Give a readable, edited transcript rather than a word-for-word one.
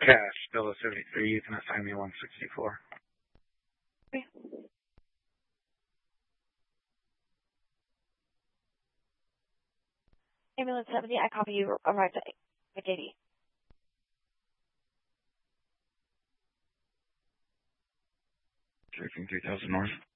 Cash, bill of 73. You can assign me 164. Okay. Ambulance 70, I copy you. Arrived at JD. 3000 North.